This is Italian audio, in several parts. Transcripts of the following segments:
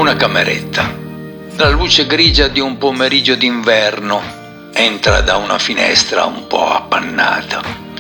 Una cameretta. La luce grigia di un pomeriggio d'inverno entra da una finestra un po' appannata.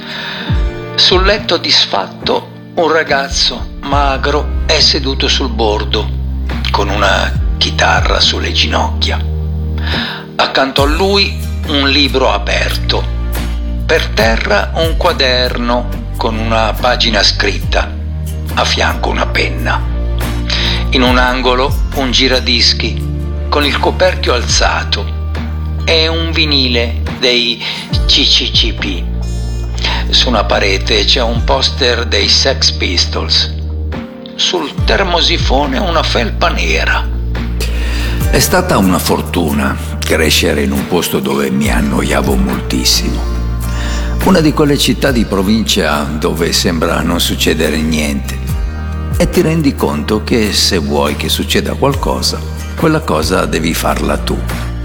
Sul letto disfatto un ragazzo magro è seduto sul bordo, con una chitarra sulle ginocchia. Accanto a lui un libro aperto. Per terra un quaderno con una pagina scritta. A fianco una penna. In un angolo un giradischi con il coperchio alzato e un vinile dei CCCP. Su una parete c'è un poster dei Sex Pistols. Sul termosifone una felpa nera. È stata una fortuna crescere in un posto dove mi annoiavo moltissimo. Una di quelle città di provincia dove sembra non succedere niente. E ti rendi conto che se vuoi che succeda qualcosa, quella cosa devi farla tu.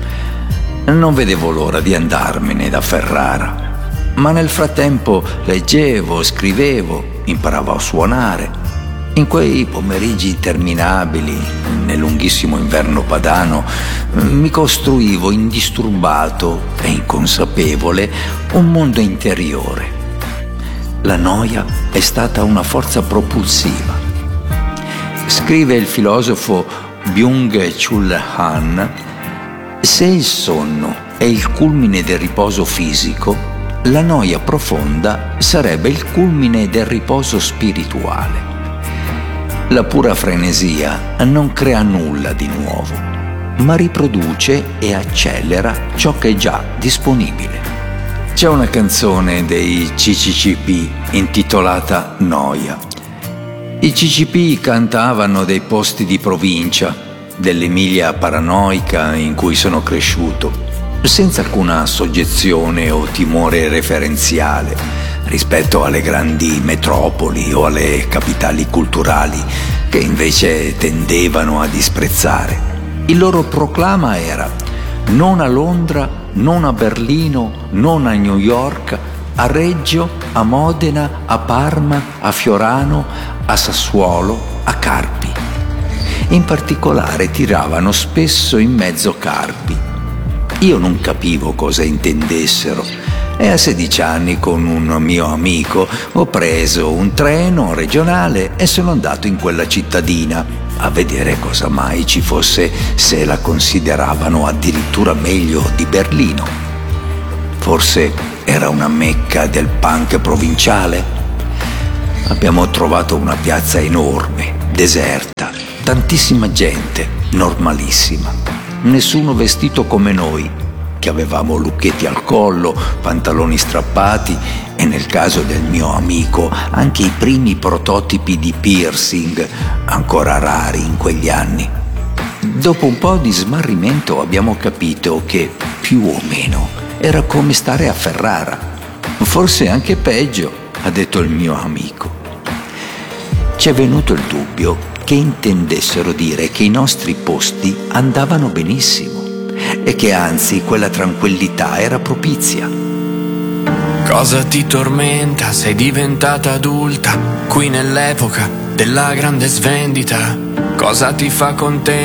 Non vedevo l'ora di andarmene da Ferrara, ma nel frattempo leggevo, scrivevo, imparavo a suonare. In quei pomeriggi interminabili, nel lunghissimo inverno padano, mi costruivo indisturbato e inconsapevole un mondo interiore. La noia è stata una forza propulsiva. Scrive il filosofo Byung-Chul Han: se il sonno è il culmine del riposo fisico, la noia profonda sarebbe il culmine del riposo spirituale. La pura frenesia non crea nulla di nuovo, ma riproduce e accelera ciò che è già disponibile. C'è una canzone dei CCCP intitolata Noia. I CCP cantavano dei posti di provincia, dell'Emilia paranoica in cui sono cresciuto, senza alcuna soggezione o timore referenziale rispetto alle grandi metropoli o alle capitali culturali che invece tendevano a disprezzare. Il loro proclama era: non a Londra, non a Berlino, non a New York, a Reggio, a Modena, a Parma, a Fiorano, a Sassuolo, a Carpi. In particolare tiravano spesso in mezzo Carpi. Io non capivo cosa intendessero e a 16 anni con un mio amico ho preso un treno regionale e sono andato in quella cittadina a vedere cosa mai ci fosse, se la consideravano addirittura meglio di Berlino. Forse era una mecca del punk provinciale. Abbiamo trovato una piazza enorme, deserta, tantissima gente, normalissima. Nessuno vestito come noi, che avevamo lucchetti al collo, pantaloni strappati e nel caso del mio amico anche i primi prototipi di piercing, ancora rari in quegli anni. Dopo un po' di smarrimento abbiamo capito che, più o meno, era come stare a Ferrara. Forse anche peggio, ha detto il mio amico. Ci è venuto il dubbio che intendessero dire che i nostri posti andavano benissimo e che anzi quella tranquillità era propizia. Cosa ti tormenta? Sei diventata adulta, qui nell'epoca della grande svendita. Cosa ti fa contenta?